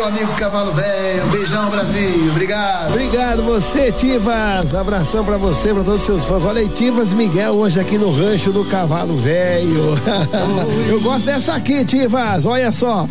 amigo Cavalo Velho. Beijão, Brasil. Obrigado. Obrigado você, Tivas. Abração pra você, pra todos os seus fãs. Olha aí, Tivas Miguel hoje aqui no rancho do Cavalo Velho. Eu gosto dessa aqui, Tivas. Olha só.